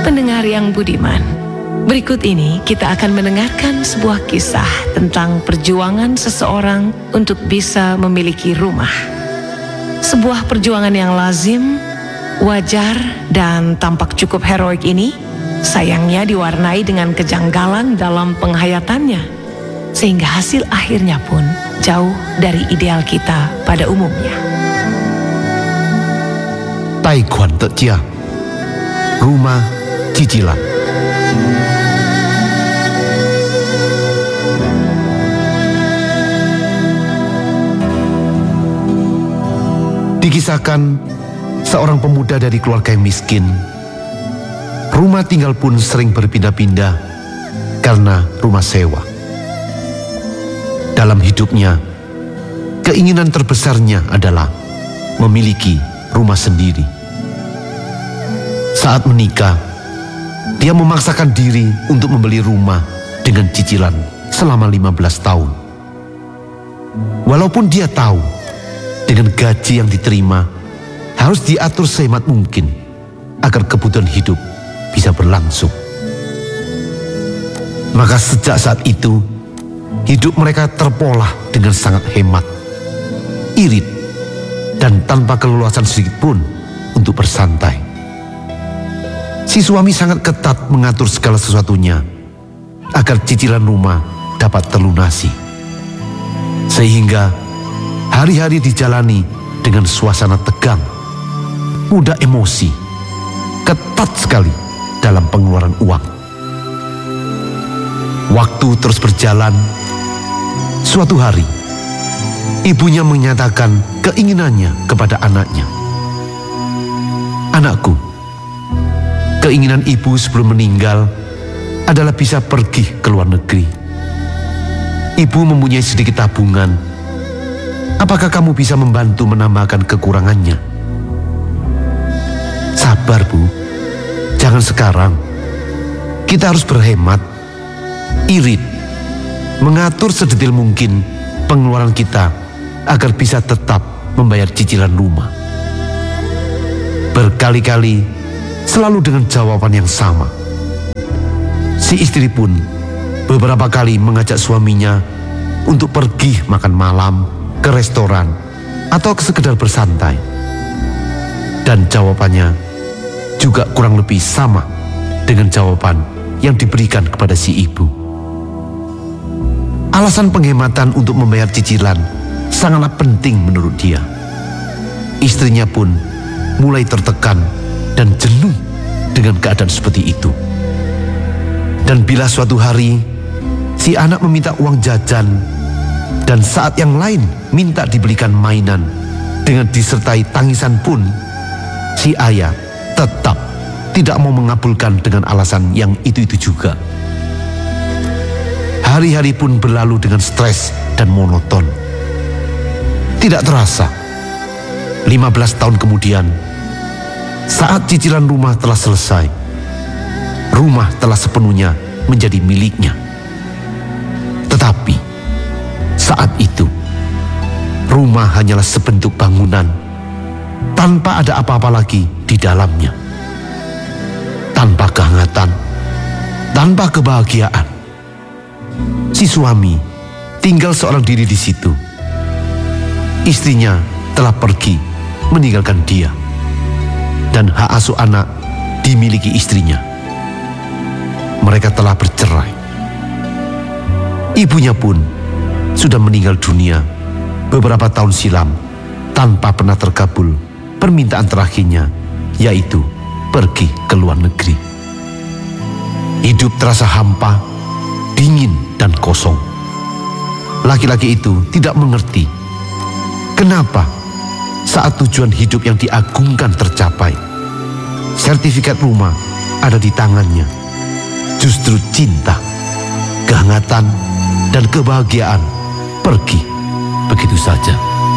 Pendengar yang budiman, berikut ini kita akan mendengarkan sebuah kisah tentang perjuangan seseorang untuk bisa memiliki rumah. Sebuah perjuangan yang lazim, wajar, dan tampak cukup heroik ini sayangnya diwarnai dengan kejanggalan dalam penghayatannya, sehingga hasil akhirnya pun jauh dari ideal kita pada umumnya. Tai Guan Te Jia, Rumah Cicilan. Dikisahkan seorang pemuda dari keluarga yang miskin. Rumah tinggal pun sering berpindah-pindah karena rumah sewa. Dalam hidupnya, keinginan terbesarnya adalah memiliki rumah sendiri. Saat menikah, dia memaksakan diri untuk membeli rumah dengan cicilan selama 15 tahun. Walaupun dia tahu dengan gaji yang diterima harus diatur sehemat mungkin agar kebutuhan hidup bisa berlangsung. Maka sejak saat itu, hidup mereka terpola dengan sangat hemat, irit, dan tanpa keleluasan sedikit pun untuk bersantai. Si suami sangat ketat mengatur segala sesuatunya agar cicilan rumah dapat terlunasi. Sehingga hari-hari dijalani dengan suasana tegang, mudah emosi, ketat sekali dalam pengeluaran uang. Waktu terus berjalan. Suatu hari, ibunya menyatakan keinginannya kepada anaknya. "Anakku, keinginan ibu sebelum meninggal adalah bisa pergi ke luar negeri. Ibu mempunyai sedikit tabungan. Apakah kamu bisa membantu menambahkan kekurangannya?" "Sabar, Bu. Jangan sekarang. Kita harus berhemat, irit, mengatur sedetil mungkin pengeluaran kita agar bisa tetap membayar cicilan rumah." Berkali-kali, selalu dengan jawaban yang sama. Si istri pun beberapa kali mengajak suaminya untuk pergi makan malam ke restoran atau sekedar bersantai. Dan jawabannya juga kurang lebih sama dengan jawaban yang diberikan kepada si ibu. Alasan penghematan untuk membayar cicilan sangatlah penting menurut dia. Istrinya pun mulai tertekan dan jenuh dengan keadaan seperti itu. Dan bila suatu hari si anak meminta uang jajan dan saat yang lain minta dibelikan mainan dengan disertai tangisan pun, si ayah tetap tidak mau mengabulkan dengan alasan yang itu-itu juga. Hari-hari pun berlalu dengan stres dan monoton. Tidak terasa, 15 tahun kemudian, saat cicilan rumah telah selesai, rumah telah sepenuhnya menjadi miliknya. Tetapi saat itu, rumah hanyalah sebentuk bangunan tanpa ada apa-apa lagi di dalamnya. Tanpa kehangatan, tanpa kebahagiaan. Si suami tinggal seorang diri di situ. Istrinya telah pergi meninggalkan dia, dan hak asuh anak dimiliki istrinya. Mereka telah bercerai. Ibunya pun sudah meninggal dunia beberapa tahun silam tanpa pernah terkabul permintaan terakhirnya, yaitu pergi ke luar negeri. Hidup terasa hampa, dingin dan kosong. Laki-laki itu tidak mengerti kenapa saat tujuan hidup yang diagungkan tercapai, sertifikat rumah ada di tangannya, justru cinta, kehangatan, dan kebahagiaan pergi begitu saja.